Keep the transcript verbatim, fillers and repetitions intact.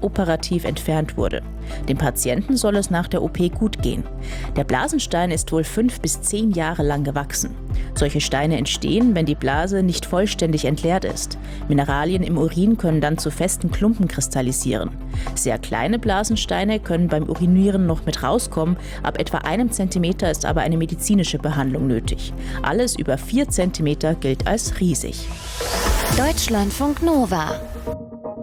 operativ entfernt wurde. Dem Patienten soll es nach der O P gut gehen. Der Blasenstein ist wohl fünf bis zehn Jahre lang gewachsen. Solche Steine entstehen, wenn die Blase nicht vollständig entleert ist. Mineralien im Urin können dann zu festen Klumpen kristallisieren. Sehr kleine Blasensteine können beim Urinieren noch mit rauskommen. Ab etwa einem Zentimeter ist aber eine medizinische Behandlung nötig. Alles über vier Zentimeter gilt als riesig. Deutschlandfunk Nova